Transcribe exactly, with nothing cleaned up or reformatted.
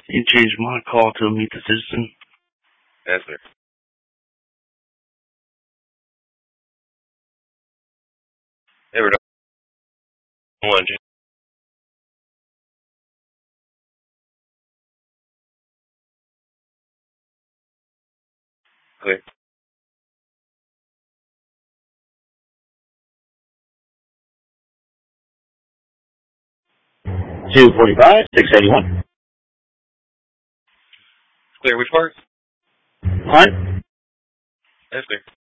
You changed my call to meet the citizen. Yes, sir. Hey, we're done. One, Jim. Clear. two forty-five, six eighty-one. Clear. Which part? Hunt? Yes, sir.